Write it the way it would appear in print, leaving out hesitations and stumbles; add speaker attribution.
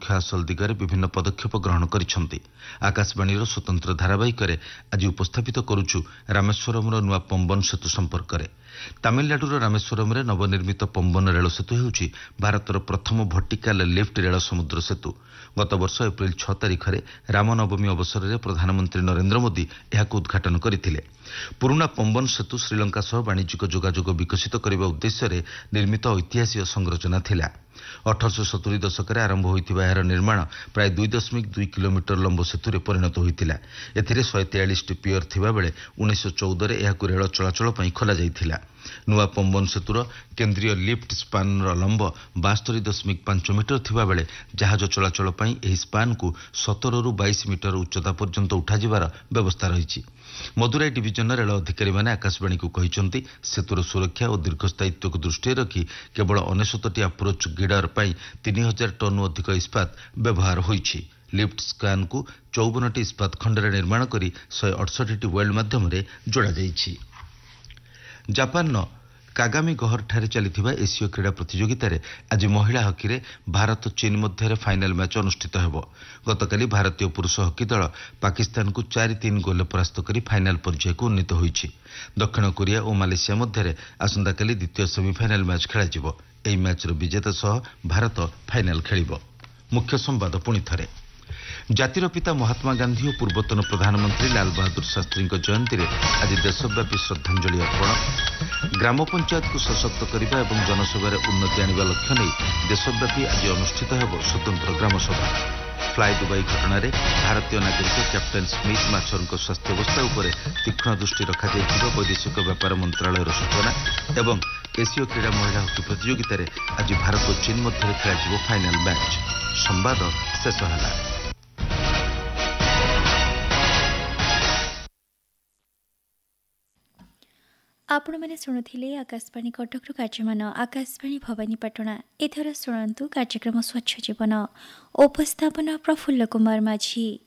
Speaker 1: ଲକ୍ଷ୍ୟ ହାସଲ ଦିଗରେ ବିଭିନ୍ନ ପଦକ୍ଷେପ ଗ୍ରହଣ କରିଛନ୍ତି। ଆକାଶବାଣୀର ସ୍ୱତନ୍ତ୍ର ଧାରାବାହିକରେ ଆଜି ଉପସ୍ଥାପିତ କରୁଛୁ ରାମେଶ୍ୱରମର ନୂଆ ପମ୍ବନ ସେତୁ ସମ୍ପର୍କରେ। ତାମିଲନାଡୁର ରାମେଶ୍ୱରମରେ ନବନିର୍ମିତ ପମ୍ବନ ରେଳ ସେତୁ ହେଉଛି ଭାରତର ପ୍ରଥମ ଭର୍ଟିକାଲ ଲିଫ୍ଟ ରେଳ ସମୁଦ୍ର ସେତୁ। ଗତ ବର୍ଷ ଏପ୍ରିଲ 6 ତାରିଖରେ ରାମନବମୀ ଅବସରରେ ପ୍ରଧାନମନ୍ତ୍ରୀ ନରେନ୍ଦ୍ର ମୋଦି ଏହାକୁ ଉଦ୍ଘାଟନ କରିଥିଲେ। ପୁରୁଣା ପମ୍ବନ ସେତୁ ଶ୍ରୀଲଙ୍କା ସହ ବାଣିଜ୍ୟିକ ଯୋଗାଯୋଗ ବିକଶିତ କରିବା ଉଦ୍ଦେଶ୍ୟରେ ନିର୍ମିତ ଐତିହାସିକ ସଂରଚନା ଥିଲା। 1870 ଦଶକରେ ଆରମ୍ଭ ହୋଇଥିବା ଏହାର ନିର୍ମାଣ ପ୍ରାୟ 2.2 କିଲୋମିଟର ଲମ୍ବ ସେତୁରେ ପରିଣତ ହୋଇଥିଲା। ଏଥିରେ 143ଟି ପିୟର ଥିବାବେଳେ 1914ରେ ଏହାକୁ ରେଳ ଚଳାଚଳ ପାଇଁ ଖୋଲାଯାଇଥିଲା। ନୂଆ ପମ୍ବନ ସେତୁର କେନ୍ଦ୍ରୀୟ ଲିଫ୍ଟ ସ୍ପାନର ଲମ୍ବ 72.5 ମିଟର ଥିବାବେଳେ ଜାହାଜ ଚଳାଚଳ ପାଇଁ ଏହି ସ୍ପାନକୁ 17ରୁ 22 ମିଟର ଉଚ୍ଚତା ପର୍ଯ୍ୟନ୍ତ ଉଠାଯିବାର ବ୍ୟବସ୍ଥା ରହିଛି। ମଦୁରାଇ ଡିଭିଜନର ରେଳ ଅଧିକାରୀମାନେ ଆକାଶବାଣୀକୁ କହିଛନ୍ତି, ସେତୁର ସୁରକ୍ଷା ଓ ଦୀର୍ଘସ୍ଥାୟିତ୍ୱକୁ ଦୃଷ୍ଟିରେ ରଖି କେବଳ 69ଟି ଆପ୍ରୋଚ୍ ଗିଡର ପାଇଁ 3000 ଟନ୍ରୁ ଅଧିକ ଇସ୍ପାତ ବ୍ୟବହାର ହୋଇଛି। ଲିଫ୍ଟ ସ୍ପାନକୁ 54ଟି ଇସ୍ପାତ ଖଣ୍ଡରେ ନିର୍ମାଣ କରି 168ଟି ୱେଲ୍ଡ ମାଧ୍ୟମରେ ଯୋଡ଼ାଯାଇଛି। ଜାପାନର କାଗାମି ଗହରଠାରେ ଚାଲିଥିବା ଏସୀୟ କ୍ରୀଡ଼ା ପ୍ରତିଯୋଗିତାରେ ଆଜି ମହିଳା ହକିରେ ଭାରତ ଚୀନ ମଧ୍ୟରେ ଫାଇନାଲ ମ୍ୟାଚ୍ ଅନୁଷ୍ଠିତ ହେବ। ଗତକାଲି ଭାରତୀୟ ପୁରୁଷ ହକି ଦଳ ପାକିସ୍ତାନକୁ 4-3 ଗୋଲରେ ପରାସ୍ତ କରି ଫାଇନାଲ ପର୍ଯ୍ୟାୟକୁ ଉନ୍ନୀତ ହୋଇଛି। ଦକ୍ଷିଣ କୋରିଆ ଓ ମାଲେସିଆ ମଧ୍ୟରେ ଆସନ୍ତାକାଲି ଦ୍ୱିତୀୟ ସେମିଫାଇନାଲ ମ୍ୟାଚ୍ ଖେଳାଯିବ। ଏହି ମ୍ୟାଚ୍ର ବିଜେତା ସହ ଭାରତ ଫାଇନାଲ ଖେଳିବ। ମୁଖ୍ୟ ସମ୍ବାଦ ପୁଣି ଥରେ। ଜାତିର ପିତା ମହାତ୍ମା ଗାନ୍ଧୀ ଓ ପୂର୍ବତନ ପ୍ରଧାନମନ୍ତ୍ରୀ ଲାଲ ବାହାଦୁର ଶାସ୍ତ୍ରୀଙ୍କ ଜୟନ୍ତୀରେ ଆଜି ଦେଶବ୍ୟାପୀ ଶ୍ରଦ୍ଧାଞ୍ଜଳି ଅର୍ପଣ। ଗ୍ରାମ ପଞ୍ଚାୟତକୁ ସଶକ୍ତ କରିବା ଏବଂ ଜନସେବାରେ ଉନ୍ନତି ଆଣିବା ଲକ୍ଷ୍ୟ ନେଇ ଦେଶବ୍ୟାପୀ ଆଜି ଅନୁଷ୍ଠିତ ହେବ ସ୍ୱତନ୍ତ୍ର ଗ୍ରାମସଭା। ଫ୍ଲାଏ ଦୁବାଇ ଘଟଣାରେ ଭାରତୀୟ ନାଗରିକ କ୍ୟାପ୍ଟେନ ସ୍ମିଥ ମାଛରଙ୍କ ସ୍ୱାସ୍ଥ୍ୟାବସ୍ଥା ଉପରେ ତୀକ୍ଷ୍ଣ ଦୃଷ୍ଟି ରଖାଯାଇଥିବା ବୈଦେଶିକ ବ୍ୟାପାର ମନ୍ତ୍ରଣାଳୟର ସୂଚନା। ଏବଂ ଏସୀୟ କ୍ରୀଡ଼ା ମହିଳା ହକି ପ୍ରତିଯୋଗିତାରେ ଆଜି ଭାରତ ଓ ଚୀନ ମଧ୍ୟରେ ଖେଳାଯିବ ଫାଇନାଲ ମ୍ୟାଚ୍। ସମ୍ବାଦ ଶେଷ ହେଲା।
Speaker 2: ଆପଣମାନେ ଶୁଣୁଥିଲେ ଆକାଶବାଣୀ କଟକରୁ କାର୍ଯ୍ୟମାନ ଆକାଶବାଣୀ ଭବାନୀପାଟଣା। ଏଥର ଶୁଣନ୍ତୁ କାର୍ଯ୍ୟକ୍ରମ ସ୍ୱଚ୍ଛ ଜୀବନ। ଉପସ୍ଥାପନା ପ୍ରଫୁଲ୍ଲ କୁମାର ମାଝୀ।